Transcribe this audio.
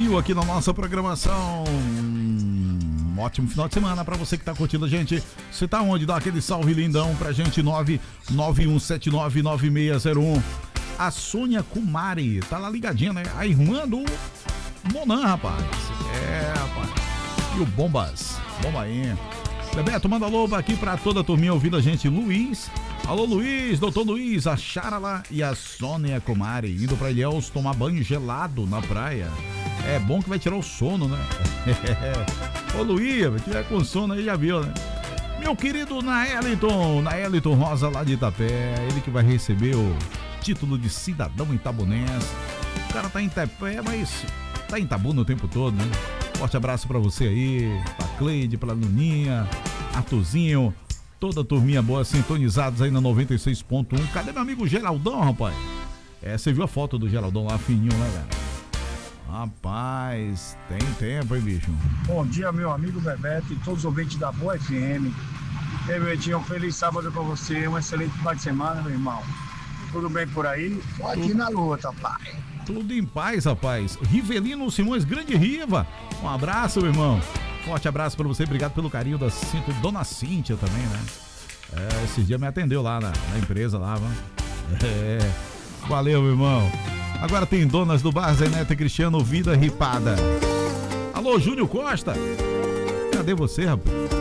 Brasil aqui na nossa programação. Um ótimo final de semana pra você que tá curtindo a gente. Você tá onde? Dá aquele salve lindão pra gente. 991799601. A Sônia Kumari tá lá ligadinha, né? A irmã do Monan, rapaz. Rapaz. E o Bombas. Bombainha. Bebeto, manda alô aqui pra toda a turminha ouvindo a gente. Luiz. Alô, Luiz, doutor Luiz, a Charala e a Sônia Kumari indo pra Ilhéus tomar banho gelado na praia. É bom que vai tirar o sono, né? Ô, Luiz, se tiver com sono aí já viu, né? Meu querido Naeliton Rosa lá de Itapé, ele que vai receber o título de cidadão itabunense. O cara tá em Itapé, mas tá em Itabuna o tempo todo, né? Forte abraço pra você aí, pra Cleide, pra Luninha, Arthurzinho, toda a turminha boa, sintonizados aí na 96.1. Cadê meu amigo Geraldão, rapaz? Você viu a foto do Geraldão lá, fininho, né, velho? Rapaz, tem tempo, hein, bicho? Bom dia, meu amigo Bebeto e todos os ouvintes da Boa FM. Ei, Betinho, um feliz sábado pra você, um excelente final de semana, meu irmão. Tudo bem por aí? Tô aqui na luta, pai. Tudo em paz, rapaz. Rivelino Simões, grande Riva. Um abraço, meu irmão. Forte abraço pra você, obrigado pelo carinho da Dona Cíntia também, né? Esse dia me atendeu lá na empresa lá, mano. Valeu, meu irmão. Agora tem donas do bar Zenete Cristiano, Vida Ripada. Alô, Júnior Costa. Cadê você, rapaz?